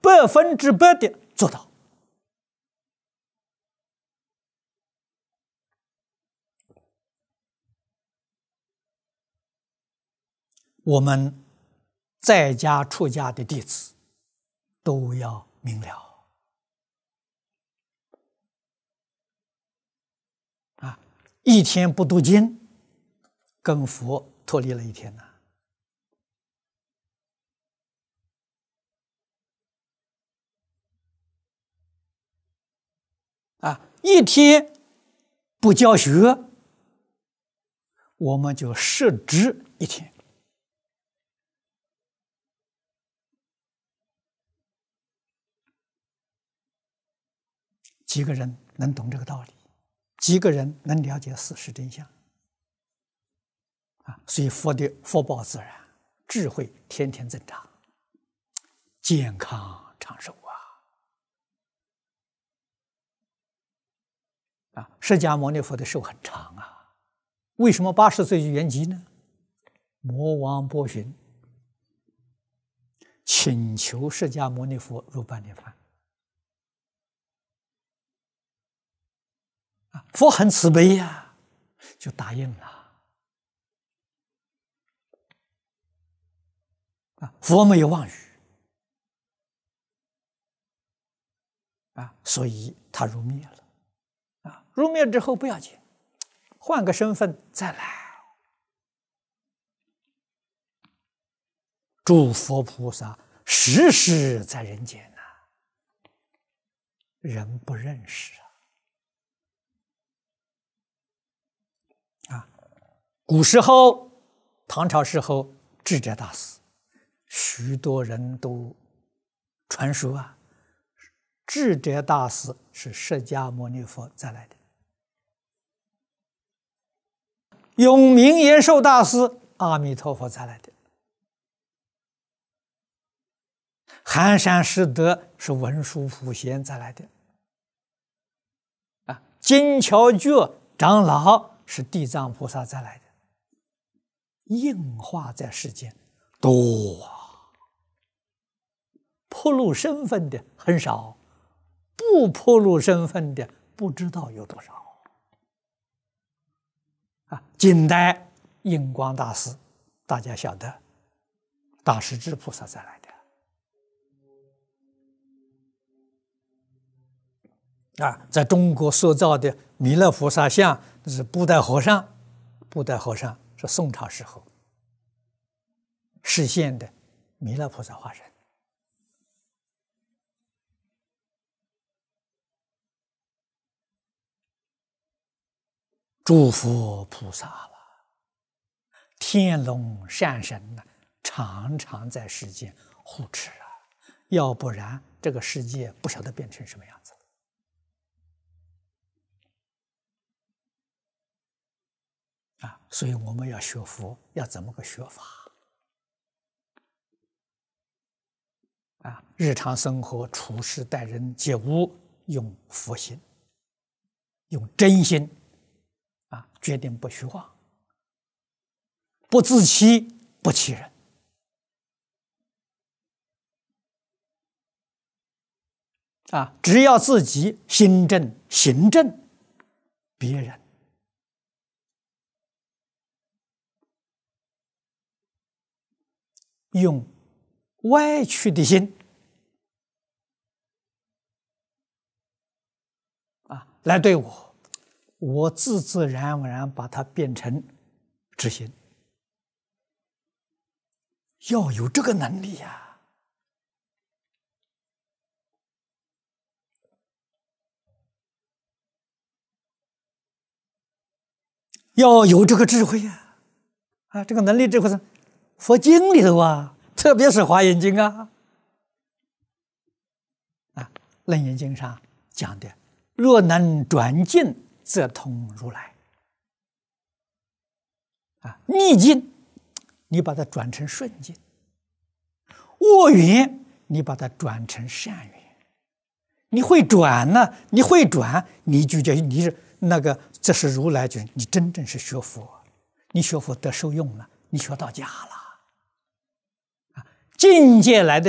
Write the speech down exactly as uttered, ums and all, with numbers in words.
百分之百的做到。我们在家出家的弟子都要明了啊！一天不读经，跟佛脱离了一天呐。啊，一天不教学，我们就失职一天。几个人能懂这个道理？几个人能了解事实真相？啊，所以佛的福报自然，智慧天天增长，健康长寿啊！啊，释迦牟尼佛的寿很长啊，为什么八十岁就圆寂呢？魔王波旬请求释迦牟尼佛入半涅槃。佛很慈悲呀、啊，就答应了。啊，佛没有妄语啊，所以他入灭了。啊，入灭之后不要紧，换个身份再来。诸佛菩萨时时在人间呐、啊，人不认识啊。啊，古时候，唐朝时候，智者大师，许多人都传说啊，智者大师是释迦牟尼佛再来的。永明延寿大师，阿弥陀佛再来的。寒山拾得是文殊普贤再来的。啊，金乔觉长老是地藏菩萨再来的。应化在世间多啊，暴露身份的很少，不暴露身份的不知道有多少。啊，近代印光大师，大家晓得，大势至菩萨再来的。啊，在中国塑造的弥勒菩萨像是布袋和尚，布袋和尚是宋朝时候实现的弥勒菩萨化身。诸佛菩萨了，天龙善神呢，常常在世间护持啊，要不然这个世界不晓得变成什么样子。啊，所以我们要学佛，要怎么个学法？啊，日常生活处事待人接物，用佛心，用真心，啊，决定不虚妄，不自欺，不欺人。啊，只要自己心正行正，别人用歪曲的心啊来对我，我自自然然把它变成知心，要有这个能力呀、啊！要有这个智慧呀、啊！啊，这个能力智慧是佛经里头啊，特别是华严经啊，啊，楞严经上讲的，若能转境，则通如来。啊，逆境你把它转成顺境，恶缘你把它转成善缘。你会转呢？你会转，你就叫你是那个，这是如来，就是你真正是学佛，你学佛得受用了，你学到家了。啊，境界来的。